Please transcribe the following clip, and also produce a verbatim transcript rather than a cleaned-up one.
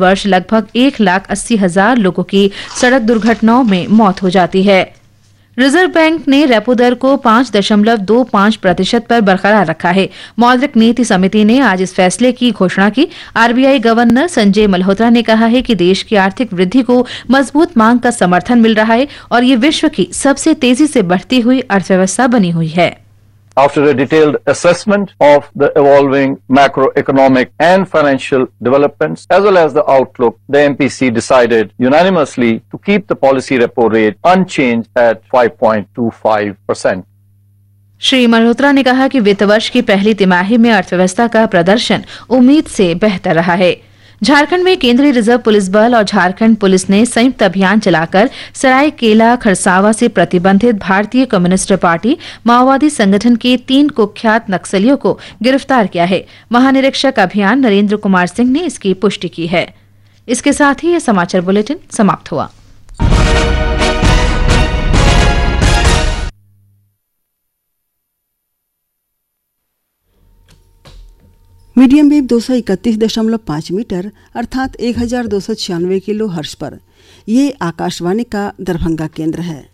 वर्ष लगभग एक लाख अस्सी हजार लोगों की सड़क दुर्घटनाओं में मौत हो जाती है। रिजर्व बैंक ने रेपो दर को पांच दशमलव दो पांच प्रतिशत पर बरकरार रखा है। मौद्रिक नीति समिति ने आज इस फैसले की घोषणा की। आरबीआई गवर्नर संजय मल्होत्रा ने कहा है कि देश की आर्थिक वृद्धि को मजबूत मांग का समर्थन मिल रहा है और ये विश्व की सबसे तेजी से बढ़ती हुई अर्थव्यवस्था बनी हुई है। After a detailed assessment of the evolving macroeconomic and financial developments as well as the outlook, the M P C decided unanimously to keep the policy repo rate unchanged at five point two five percent. Shri Malhotra ने कहा कि वित्त वर्ष की पहली तिमाही में अर्थव्यवस्था का प्रदर्शन उम्मीद से बेहतर रहा है। झारखंड में केंद्रीय रिजर्व पुलिस बल और झारखंड पुलिस ने संयुक्त अभियान चलाकर सरायकेला खरसावा से प्रतिबंधित भारतीय कम्युनिस्ट पार्टी माओवादी संगठन के तीन कुख्यात नक्सलियों को गिरफ्तार किया है। महानिरीक्षक अभियान नरेंद्र कुमार सिंह ने इसकी पुष्टि की है। इसके साथ ही यह समाचार बुलेटिन समाप्त हुआ। मीडियम वेव दो सौ इकतीस दशमलव पाँच मीटर अर्थात एक हजार दो सौ छियानवे किलो हर्ट्ज पर यह आकाशवाणी का दरभंगा केंद्र है।